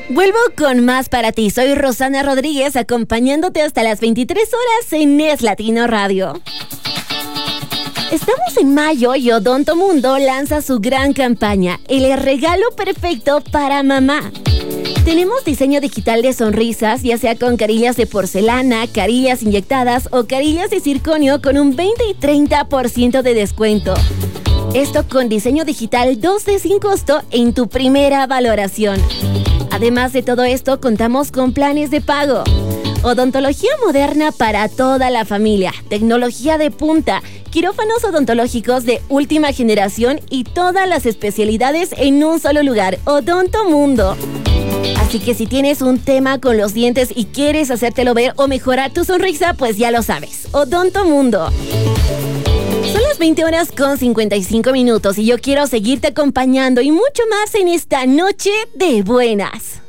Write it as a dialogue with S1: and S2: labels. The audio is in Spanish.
S1: Vuelvo con más para ti. Soy Rosana Rodríguez, acompañándote hasta las 23 horas en Es Latino Radio. Estamos en mayo y Odonto Mundo lanza su gran campaña, el regalo perfecto para mamá. Tenemos diseño digital de sonrisas, ya sea con carillas de porcelana, carillas inyectadas o carillas de circonio con un 20 y 30% de descuento. Esto con diseño digital 2D sin costo en tu primera valoración. Además de todo esto, contamos con planes de pago. Odontología moderna para toda la familia, tecnología de punta, quirófanos odontológicos de última generación y todas las especialidades en un solo lugar, Odonto Mundo. Así que si tienes un tema con los dientes y quieres hacértelo ver o mejorar tu sonrisa, pues ya lo sabes, Odonto Mundo. Son las 20 horas con 55 minutos y yo quiero seguirte acompañando y mucho más en esta noche de buenas.